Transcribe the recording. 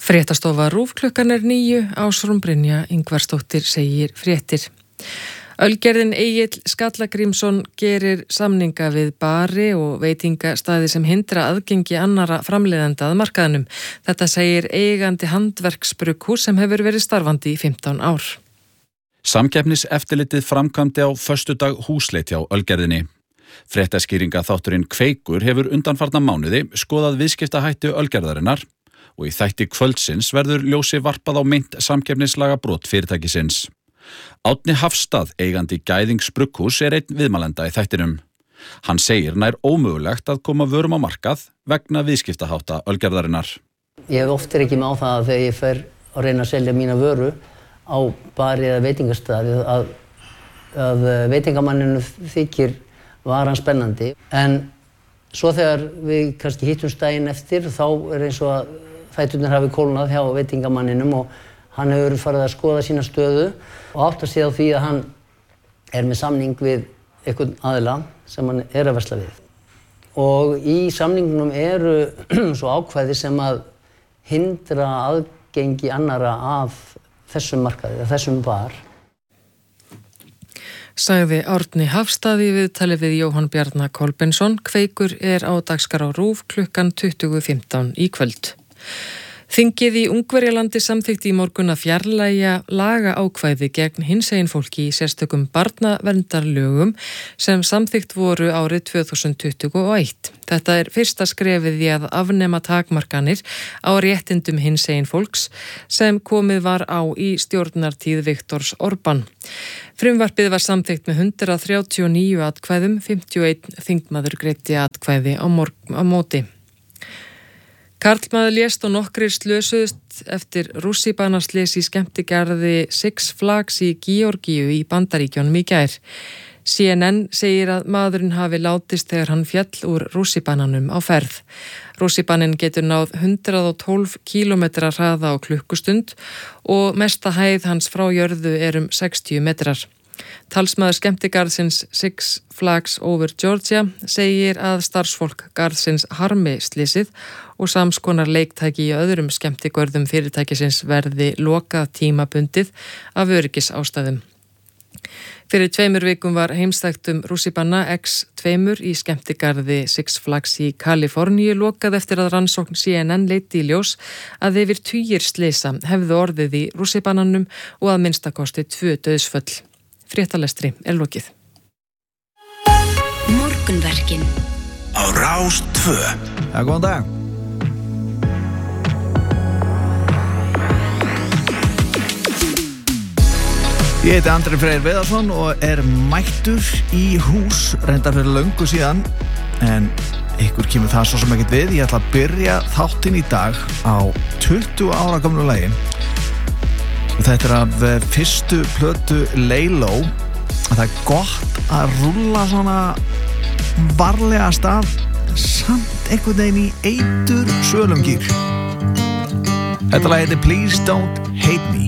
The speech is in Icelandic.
Fréttastofa RÚV klukkan 9, Ásrún Brynja Ingvarsdóttir segir fréttir. Ölgerðin Egill Skallagrímsson gerir samninga við bari og veitingastaði sem hindra aðgengi annara framleiðenda að markaðnum. Þetta segir eigandi handverksbrugghús sem hefur verið starfandi í 15 ár. Samkeppniseftirlitið framkvæmdi á föstudag húsleit hjá Ölgerðinni. Fréttaskýringa þátturinn Kveikur hefur undanfarna mánuði skoðað viðskiptahætti Ölgerðarinnar og í þætti kvöldsins verður ljósi varpað á meint samkeppnislaga brot fyrirtækisins. Árni Hafstað, eigandi Gæðings brugghús, einn viðmælenda í þættinum. Hann segir nær ómögulegt að koma vörum á markað vegna viðskiptahátta Ölgerðarinnar. Ég hef oft ekki með á það þegar ég fer að reyna að selja mína vöru á bari eða veitingastaði að veitingamanninu þykir varan spennandi. En svo þegar við kannski hittumst daginn eftir þá eins og að fæturnir hafi kólnað hjá veitingamanninum og hann hefur farið að skoða sína stöðu og átt að sé á því að hann með samning við einhvern aðila sem hann að versla við. Og í samningnum eru svo ákvæði sem að hindra aðgengi annara af þessum markaði, þessum bar. Sagði Árni Hafstað í viðtali við Jóhann Bjarna Kolbeinsson. Kveikur á dagskrá RÚV klukkan 20:15 í kvöld. Þingið í Ungverjalandi samþykkti í morgun að fjarlægja lagaákvæði gegn hinsegin fólki í sérstökum barnaverndarlögum sem samþykkt voru árið 2021. Þetta fyrsta skrefið í að afnema takmarkanir á réttindum hinsegin fólks sem komið var á í stjórnartíð Viktors Orbán. Frumvarpið var samþykkt með 139 atkvæðum, 51 þingmaður greiddi atkvæði á móti. Karlmaður lést og nokkrir slösuðust eftir rússíbanaslys í skemmtigarði Six Flags í Georgíu í Bandaríkjunum í gær. CNN segir að maðurinn hafi látist þegar hann féll úr rússíbananum á ferð. Rússíbaninn getur náð 112 km hraða á klukkustund og mesta hæð hans frá jörðu 60 metrar. Talsmaður skemmtigarðsins Six Flags Over Georgia segir að starfsfólk garðsins harmi slysið og samskonar leiktæki í öðrum skemmtigörðum fyrirtækisins verði lokað tímabundið af öryggisástæðum. Fyrir 2 vikum var heimstækt rússíbana X2 í skemmtigarði Six Flags í Kaliforníu lokað eftir að rannsókn CNN leiddi í ljós að yfir 20 slysa hefðu orðið í rússíbananum og að minnstakosti 2 dauðsföll. Fréttalestri lokið. Morgunverkin á Rás 2. Ja, góðan dag. Ég heiti Andri Freyr Viðarsson og mættur í hús reyndar fyrir löngu síðan en ykkur kemur það svo sem ekkert við. Ég ætla að byrja þáttinn í dag á 20 ára gamlu lagi. Þetta af fyrstu plötu Laylo. Það gott að rúlla svona varlega af stað samt einhvern veginn í eitur svölum gír. Þetta lag heitir Please Don't Hate Me.